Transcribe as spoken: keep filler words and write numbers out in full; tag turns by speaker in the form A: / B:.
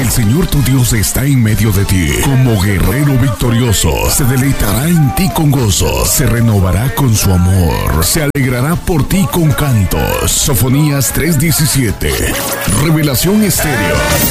A: el Señor tu Dios está en medio de ti, como guerrero victorioso, se deleitará en ti con gozo, se renovará con su amor, se alegrará por ti con cantos. Sofonías tres diecisiete. Revelación Estéreo.